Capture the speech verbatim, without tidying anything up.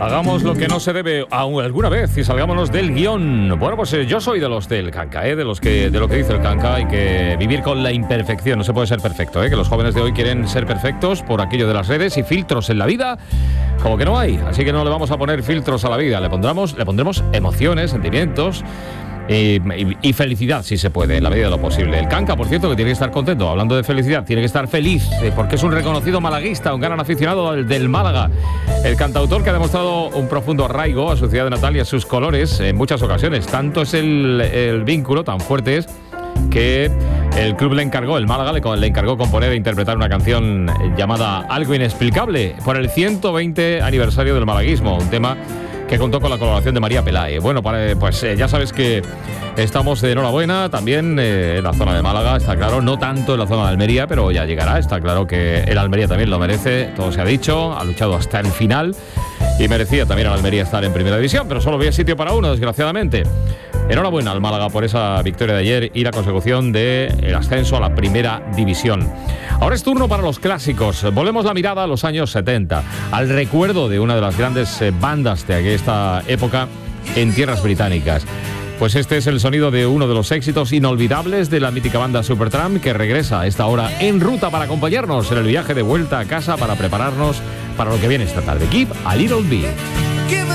Hagamos lo que no se debe aún alguna vez y salgámonos del guión. Bueno, pues eh, yo soy de los del canca, ¿eh? de los que de lo que dice el canca. Hay que vivir con la imperfección, no se puede ser perfecto, ¿eh? que los jóvenes de hoy quieren ser perfectos por aquello de las redes y filtros en la vida, como que no hay. Así que no le vamos a poner filtros a la vida, le pondremos, le pondremos emociones, sentimientos y, y, y felicidad, si se puede, en la medida de lo posible. El canca, por cierto, que tiene que estar contento. Hablando de felicidad, tiene que estar feliz, eh, porque es un reconocido malaguista, un gran aficionado del, del Málaga. El cantautor que ha demostrado un profundo arraigo a su ciudad natal y a sus colores en muchas ocasiones. Tanto es el, el vínculo, tan fuerte es, que el club le encargó, el Málaga le, le encargó componer e interpretar una canción llamada Algo Inexplicable por el ciento veinte aniversario del malaguismo, un tema que contó con la colaboración de María Pelae. Bueno, pues eh, ya sabes que estamos de enhorabuena también eh, en la zona de Málaga, está claro, no tanto en la zona de Almería, pero ya llegará, está claro que el Almería también lo merece, todo se ha dicho, ha luchado hasta el final y merecía también el Almería estar en primera división, pero solo había sitio para uno, desgraciadamente. Enhorabuena al Málaga por esa victoria de ayer y la consecución del ascenso a la primera división. Ahora es turno para los clásicos. Volvemos la mirada a los años setenta, al recuerdo de una de las grandes bandas de esta época en tierras británicas. Pues este es el sonido de uno de los éxitos inolvidables de la mítica banda Supertramp, que regresa a esta hora en ruta para acompañarnos en el viaje de vuelta a casa para prepararnos para lo que viene esta tarde. Give a Little Bit.